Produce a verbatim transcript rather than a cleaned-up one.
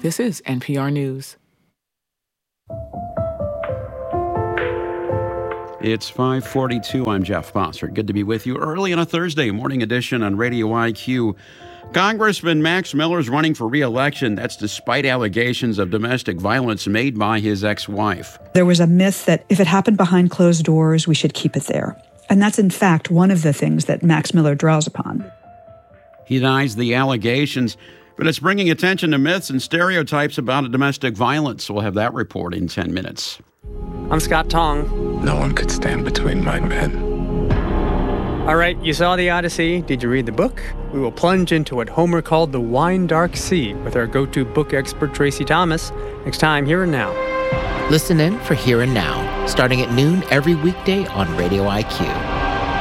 This is N P R News. It's five forty-two. I'm Jeff Foster. Good to be with you early on a Thursday morning edition on Radio I Q. Congressman Max Miller is running for re-election. That's despite allegations of domestic violence made by his ex-wife. There was a myth that if it happened behind closed doors, we should keep it there. And that's, in fact, one of the things that Max Miller draws upon. He denies the allegations, but it's bringing attention to myths and stereotypes about domestic violence. We'll have that report in ten minutes. I'm Scott Tong. No one could stand between my men. All right, you saw the Odyssey. Did you read the book? We will plunge into what Homer called the wine dark sea with our go-to book expert, Tracy Thomas, next time Here and Now. Listen in for Here and Now, starting at noon every weekday on Radio I Q.